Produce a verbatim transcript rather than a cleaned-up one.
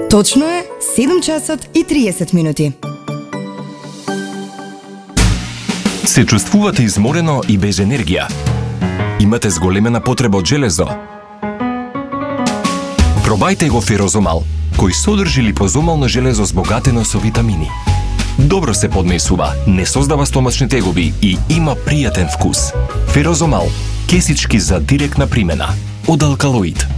Точно е седум часот и триесет минути. Се чувствувате изморено и без енергија? Имате зголемена потреба од железо? Пробајте го Ферозомал, кој содржи липозомално железо збогатено со витамини. Добро се поднесува, не создава стомачни тегоби и има пријатен вкус. Ферозомал, кесички за директна примена. Од Алкалоид.